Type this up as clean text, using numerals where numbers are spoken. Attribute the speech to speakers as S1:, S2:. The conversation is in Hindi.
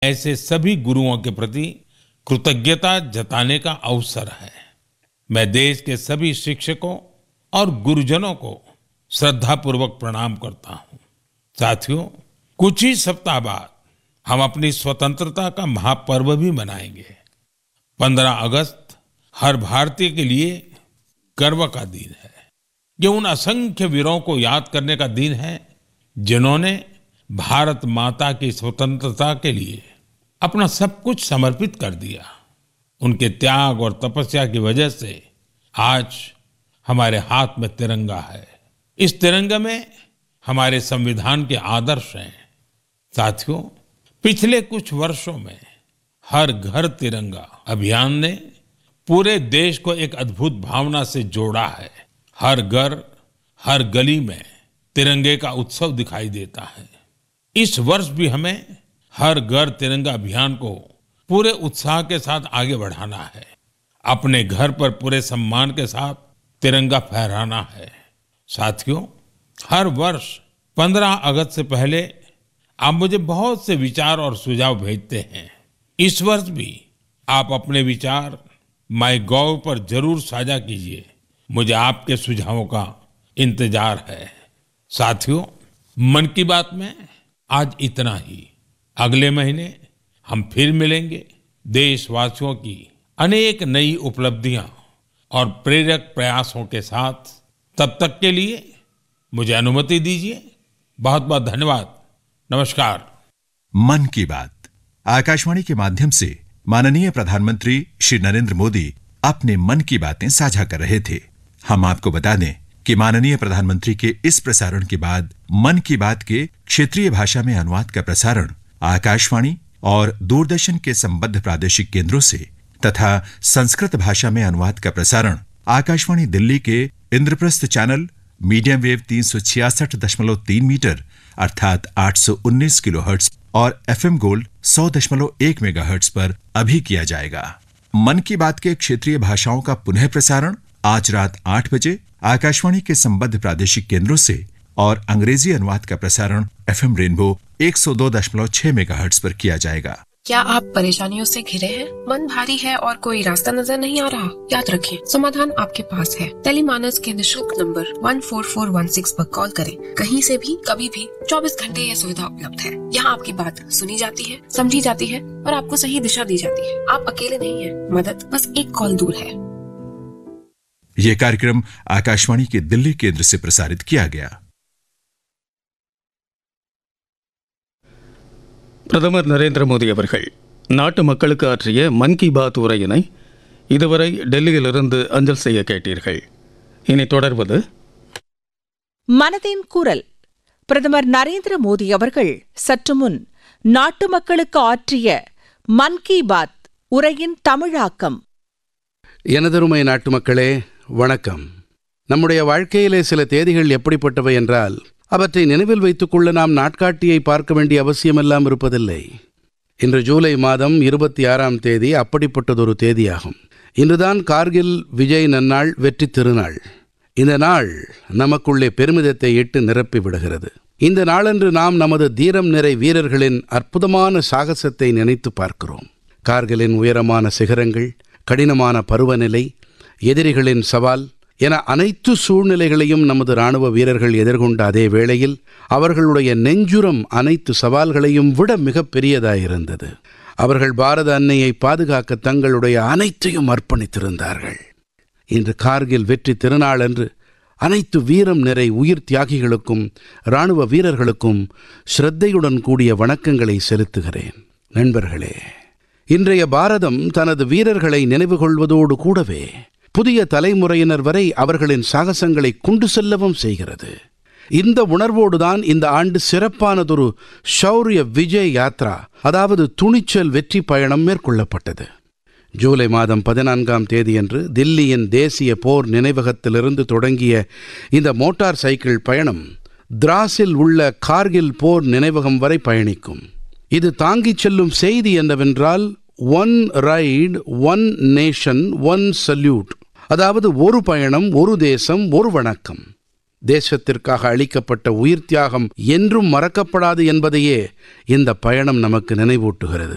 S1: ऐसे सभी गुरुओं के प्रति कृतज्ञता जताने का अवसर है। मैं देश के सभी शिक्षकों और गुरुजनों को श्रद्धापूर्वक प्रणाम करता हूं। साथियों, कुछ ही सप्ताह बाद हम अपनी स्वतंत्रता का महापर्व भी मनाएंगे। 15 अगस्त हर भारतीय के लिए गर्व का दिन है। ये उन असंख्य वीरों को याद करने का दिन है जिन्होंने भारत माता की स्वतंत्रता के लिए अपना सब कुछ समर्पित कर दिया। उनके त्याग और तपस्या की वजह से आज हमारे हाथ में तिरंगा है। इस तिरंगे में हमारे संविधान के आदर्श हैं। साथियों, पिछले कुछ वर्षों में हर घर तिरंगा अभियान ने पूरे देश को एक अद्भुत भावना से जोड़ा है। हर घर, हर गली में तिरंगे का उत्सव दिखाई देता है। इस वर्ष भी हमें हर घर तिरंगा अभियान को पूरे उत्साह के साथ आगे बढ़ाना है। अपने घर पर पूरे सम्मान के साथ तिरंगा फहराना है। साथियों, हर वर्ष 15 अगस्त से पहले आप मुझे बहुत से विचार और सुझाव भेजते हैं। इस वर्ष भी आप अपने विचार माईगॉव पर जरूर साझा कीजिए। मुझे आपके सुझावों का इंतजार है। साथियों, मन की बात में आज इतना ही। अगले महीने हम फिर मिलेंगे देशवासियों की अनेक नई उपलब्धियां और प्रेरक प्रयासों के साथ। तब तक के लिए मुझे अनुमति दीजिए। बहुत बहुत धन्यवाद। नमस्कार।
S2: मन की बात आकाशवाणी के माध्यम से माननीय प्रधानमंत्री श्री नरेंद्र मोदी अपने मन की बातें साझा कर रहे थे। हम आपको बता दें कि माननीय प्रधानमंत्री के इस प्रसारण के बाद मन की बात के क्षेत्रीय भाषा में अनुवाद का प्रसारण आकाशवाणी और दूरदर्शन के संबद्ध प्रादेशिक केंद्रों से तथा संस्कृत भाषा में अनुवाद का प्रसारण आकाशवाणी दिल्ली के Indraprastha channel medium wave 366.3 metre अर्थात 819 किलोहर्ट्ज और एफएम गोल्ड 100.1 मेगाहर्ट्ज पर अभी किया जाएगा। मन की बात के क्षेत्रीय भाषाओं का पुनः प्रसारण आज रात 8 बजे आकाशवाणी के संबद्ध प्रादेशिक केंद्रों से और अंग्रेजी अनुवाद का प्रसारण एफएम रेनबो 102.6 मेगाहर्ट्ज पर किया जाएगा।
S3: क्या आप परेशानियों से घिरे हैं? मन भारी है और कोई रास्ता नजर नहीं आ रहा? याद रखें, समाधान आपके पास है। टेलीमानस के निशुल्क नंबर 14416 पर कॉल करें। कहीं से भी, कभी भी, 24 घंटे यह सुविधा उपलब्ध है। यहाँ आपकी बात सुनी जाती है, समझी जाती है और आपको सही दिशा दी जाती है। आप अकेले नहीं हैं। मदद बस एक कॉल दूर है।
S2: यह कार्यक्रम आकाशवाणी के दिल्ली केंद्र से प्रसारित किया गया।
S4: பிரதமர் நரேந்திர மோடி அவர்கள் நாட்டு மக்களுக்கு ஆற்றிய மன் கி பாத் உரையினை இதுவரை டெல்லியிலிருந்து அஞ்சல் செய்ய கேட்டீர்கள். இனி தொடர்வது
S5: மனதின் குரல். பிரதமர் நரேந்திர மோடி அவர்கள் சற்று முன் நாட்டு மக்களுக்கு ஆற்றிய மன் கி பாத் உரையின் தமிழாக்கம்.
S6: எனதருமை நாட்டு மக்களே, வணக்கம். நம்முடைய வாழ்க்கையிலே சில தேதிகள் எப்படிப்பட்டவை என்றால் அவற்றை நினைவில் வைத்துக் கொள்ள நாம் நாட்காட்டியை பார்க்க வேண்டிய அவசியமெல்லாம் இருப்பதில்லை. இன்று ஜூலை மாதம் 26ஆம் தேதி அப்படிப்பட்டதொரு தேதியாகும். இன்றுதான் கார்கில் விஜய் நன்னாள், வெற்றி திருநாள். இந்த நாள் நமக்குள்ளே பெருமிதத்தை இட்டு நிரப்பி விடுகிறது. இந்த நாளன்று நாம் நமது தீரம் நிறை வீரர்களின் அற்புதமான சாகசத்தை நினைத்து பார்க்கிறோம். கார்கிலின் உயரமான சிகரங்கள், கடினமான பருவநிலை, எதிரிகளின் சவால் என அனைத்து சூழ்நிலைகளையும் நமது இராணுவ வீரர்கள் எதிர்கொண்ட அதே வேளையில் அவர்களுடைய நெஞ்சுரம் அனைத்து சவால்களையும் விட மிகப் பெரியதாயிருந்தது. அவர்கள் பாரத அன்னையை பாதுகாக்க தங்களுடைய அனைத்தையும் அர்ப்பணித்திருந்தார்கள். இன்று கார்கில் வெற்றி திருநாள் அன்று அனைத்து வீரம் நிறை உயிர் தியாகிகளுக்கும் இராணுவ வீரர்களுக்கும் ஸ்ரத்தையுடன் கூடிய வணக்கங்களை செலுத்துகிறேன். நண்பர்களே, இன்றைய பாரதம் தனது வீரர்களை நினைவு கொள்வதோடு கூடவே புதிய தலைமுறையினர் வரை அவர்களின் சாகசங்களை கொண்டு செல்லவும் செய்கிறது. இந்த உணர்வோடுதான் இந்த ஆண்டு சிறப்பானதொரு ஷௌர்ய விஜய் யாத்ரா, அதாவது துணிச்சல் வெற்றி பயணம் மேற்கொள்ளப்பட்டது. ஜூலை மாதம் 14ஆம் தேதியன்று தில்லியின் தேசிய போர் நினைவகத்திலிருந்து தொடங்கிய இந்த மோட்டார் சைக்கிள் பயணம் திராஸில் உள்ள கார்கில் போர் நினைவகம் வரை பயணிக்கும். இது தாங்கிச் செல்லும் செய்தி என்னவென்றால், one right, one nation, one salute, அதாவது ஒரு பயணம், ஒரு தேசம், ஒரு வணக்கம். தேசத்திற்காக அளிக்கப்பட்ட உயிர் தியாகம் என்றும் மறக்கப்படாது என்பதையே இந்த பயணம் நமக்கு நினைவூட்டுகிறது.